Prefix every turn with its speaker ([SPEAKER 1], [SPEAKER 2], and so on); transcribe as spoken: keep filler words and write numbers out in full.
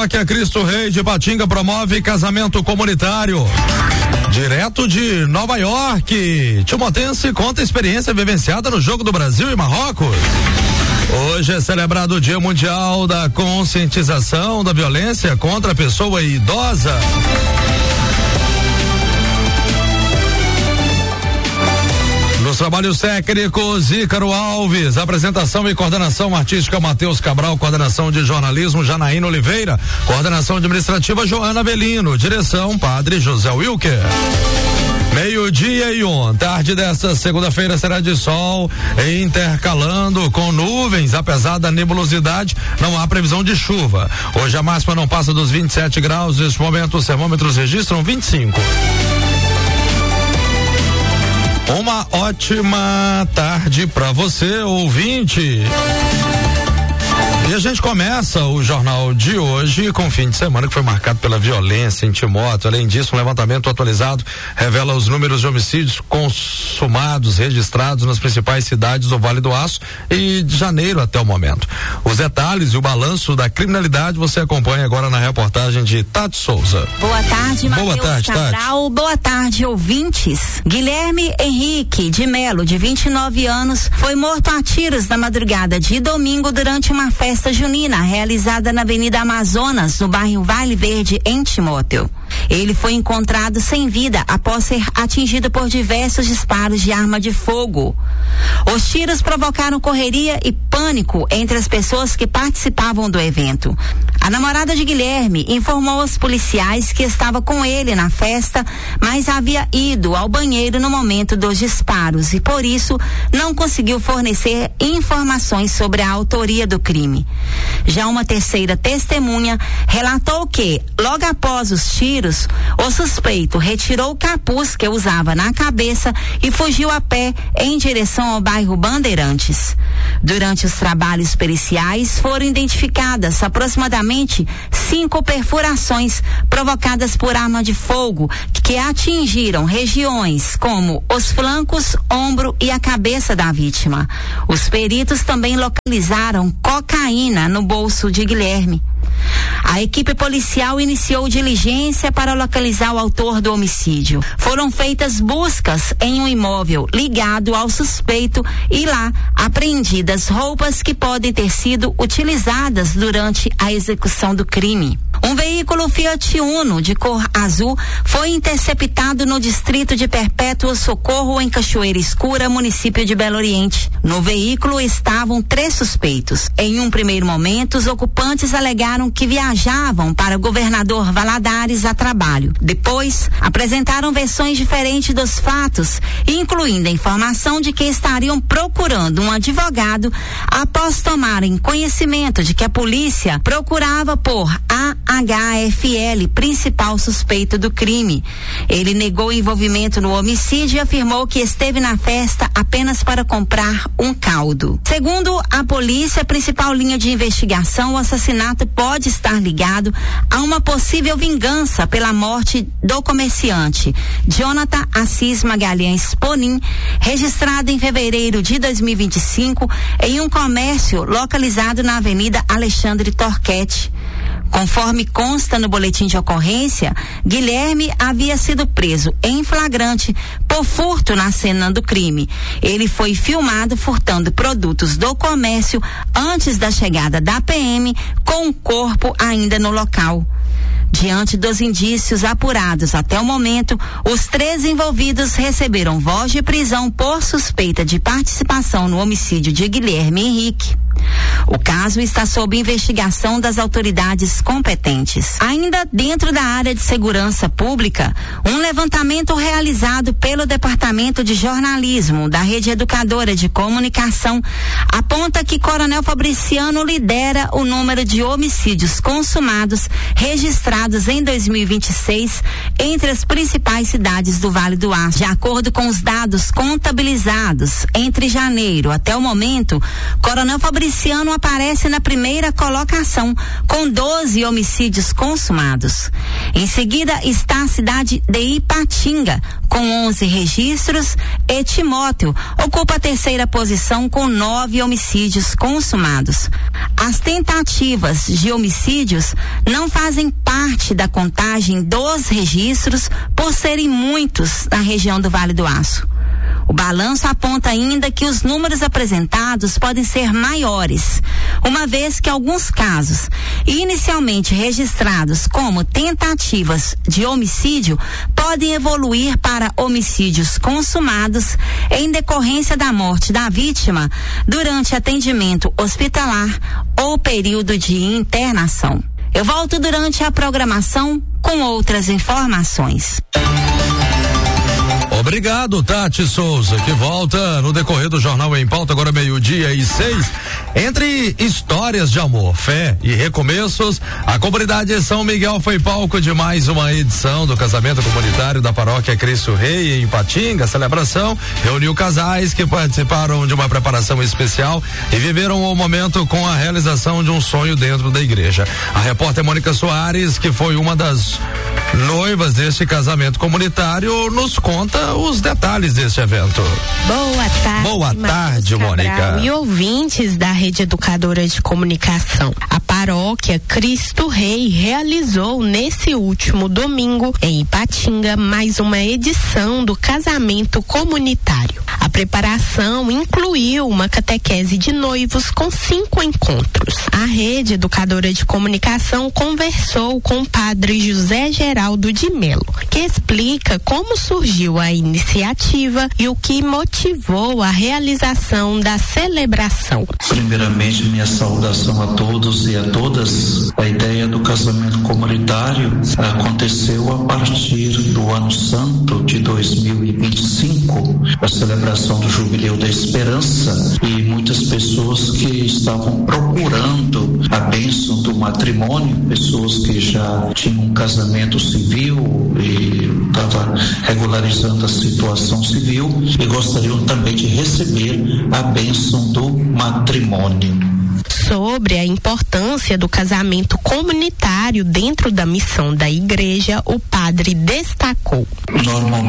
[SPEAKER 1] Paróquia Cristo Rei de Patinga promove casamento comunitário. Direto de Nova York, Timotense conta experiência vivenciada no Jogo do Brasil e Marrocos. Hoje é celebrado o Dia Mundial da Conscientização da Violência contra a Pessoa Idosa. Nos trabalhos técnicos, Ícaro Alves, apresentação e coordenação artística Matheus Cabral, coordenação de jornalismo Janaína Oliveira, coordenação administrativa Joana Belino, direção Padre José Wilker. Meio-dia e um, tarde desta segunda-feira será de sol, intercalando com nuvens, apesar da nebulosidade, não há previsão de chuva. Hoje a máxima não passa dos vinte e sete graus, neste momento os termômetros registram vinte e cinco. Uma ótima tarde para você, ouvinte. E a gente começa o jornal de hoje com o fim de semana que foi marcado pela violência em Timóteo. Além disso, um levantamento atualizado revela os números de homicídios consumados, registrados nas principais cidades do Vale do Aço e de janeiro até o momento. Os detalhes e o balanço da criminalidade você acompanha agora na reportagem de Tati Souza.
[SPEAKER 2] Boa tarde, Matheus
[SPEAKER 1] Boa tarde,
[SPEAKER 2] Cabral. Tati. Boa tarde, ouvintes. Guilherme Henrique de Melo, de vinte e nove anos, foi morto a tiros na madrugada de domingo durante uma festa junina realizada na Avenida Amazonas, no bairro Vale Verde, em Timóteo. Ele foi encontrado sem vida após ser atingido por diversos disparos de arma de fogo. Os tiros provocaram correria e pânico entre as pessoas que participavam do evento. A namorada de Guilherme informou aos policiais que estava com ele na festa, mas havia ido ao banheiro no momento dos disparos e, por isso, não conseguiu fornecer informações sobre a autoria do crime. Já uma terceira testemunha relatou que, logo após os tiros, o suspeito retirou o capuz que usava na cabeça e fugiu a pé em direção ao bairro Bandeirantes. Durante os trabalhos periciais, foram identificadas aproximadamente cinco perfurações provocadas por arma de fogo que atingiram regiões como os flancos, ombro e a cabeça da vítima. Os peritos também localizaram cocaína no bolso de Guilherme. A equipe policial iniciou diligência para localizar o autor do homicídio. Foram feitas buscas em um imóvel ligado ao suspeito e lá apreendidas roupas que podem ter sido utilizadas durante a execução do crime. Um veículo Fiat Uno de cor azul foi interceptado no distrito de Perpétuo Socorro, em Cachoeira Escura, município de Belo Oriente. No veículo estavam três suspeitos. Em um primeiro momento, os ocupantes alegaram que viajavam para o Governador Valadares a trabalho. Depois, apresentaram versões diferentes dos fatos, incluindo a informação de que estariam procurando um advogado após tomarem conhecimento de que a polícia procurava por A H F L, principal suspeito do crime. Ele negou envolvimento no homicídio e afirmou que esteve na festa apenas para comprar um caldo. Segundo a polícia, a principal linha de investigação, o assassinato pode estar ligado a uma possível vingança pela morte do comerciante Jonathan Assis Magalhães Ponim, registrado em fevereiro de dois mil e vinte e cinco em um comércio localizado na Avenida Alexandre Torquete. Conforme consta no boletim de ocorrência, Guilherme havia sido preso em flagrante por furto na cena do crime. Ele foi filmado furtando produtos do comércio antes da chegada da P M, com o corpo ainda no local. Diante dos indícios apurados até o momento, os três envolvidos receberam voz de prisão por suspeita de participação no homicídio de Guilherme Henrique. O caso está sob investigação das autoridades competentes. Ainda dentro da área de segurança pública, um levantamento realizado pelo Departamento de Jornalismo da Rede Educadora de Comunicação aponta que Coronel Fabriciano lidera o número de homicídios consumados registrados em dois mil e vinte e seis entre as principais cidades do Vale do Aço. De acordo com os dados contabilizados entre janeiro até o momento, Coronel Fabriciano esse ano aparece na primeira colocação, com doze homicídios consumados. Em seguida está a cidade de Ipatinga, com onze registros, e Timóteo ocupa a terceira posição com nove homicídios consumados. As tentativas de homicídios não fazem parte da contagem dos registros por serem muitos na região do Vale do Aço. O balanço aponta ainda que os números apresentados podem ser maiores, uma vez que alguns casos, inicialmente registrados como tentativas de homicídio, podem evoluir para homicídios consumados em decorrência da morte da vítima durante atendimento hospitalar ou período de internação. Eu volto durante a programação com outras informações.
[SPEAKER 1] Obrigado, Tati Souza, que volta no decorrer do Jornal em Pauta, agora meio-dia e seis. Entre histórias de amor, fé e recomeços, a comunidade São Miguel foi palco de mais uma edição do casamento comunitário da paróquia Cristo Rei em Ipatinga. A celebração reuniu casais que participaram de uma preparação especial e viveram o momento com a realização de um sonho dentro da igreja. A repórter Mônica Soares, que foi uma das noivas deste casamento comunitário, nos conta os detalhes deste evento.
[SPEAKER 3] Boa tarde.
[SPEAKER 1] Boa tarde, Mônica.
[SPEAKER 3] E ouvintes da Rede Educadora de Comunicação. A paróquia Cristo Rei realizou nesse último domingo em Ipatinga mais uma edição do casamento comunitário. A preparação incluiu uma catequese de noivos com cinco encontros. A Rede Educadora de Comunicação conversou com o padre José Geraldo de Melo, que explica como surgiu a iniciativa e o que motivou a realização da celebração.
[SPEAKER 4] Primeiramente, minha saudação a todos e a todas. A ideia do casamento comunitário aconteceu a partir do ano santo de dois mil e vinte e cinco, a celebração do Jubileu da Esperança, e muitas pessoas que estavam procurando a bênção do matrimônio, pessoas que já tinham um casamento civil e estavam regularizando a situação civil e gostariam também de receber a bênção do matrimônio.
[SPEAKER 3] Sobre a importância do casamento comunitário dentro da missão da igreja, o padre destacou.
[SPEAKER 4] Normalmente